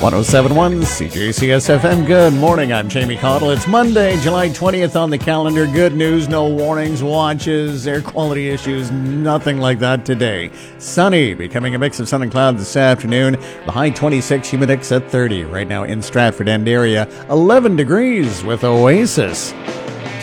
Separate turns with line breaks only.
1071 CJCS FM. Good morning. I'm Jamie Cottle. It's Monday, July 20th on the calendar. Good news, no warnings, watches, air quality issues, nothing like that today. Sunny, becoming a mix of sun and cloud this afternoon. The high 26, humidex at 30. Right now in Stratford End area, 11 degrees with Oasis.